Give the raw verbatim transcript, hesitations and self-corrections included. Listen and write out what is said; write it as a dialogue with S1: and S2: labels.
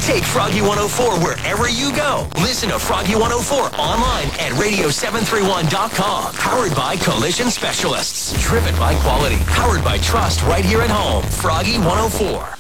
S1: Take Froggy one oh four wherever you go. Listen to Froggy one oh four online at radio seven three one dot com. Powered by Collision Specialists. Driven by quality. Powered by trust right here at home. Froggy one oh four.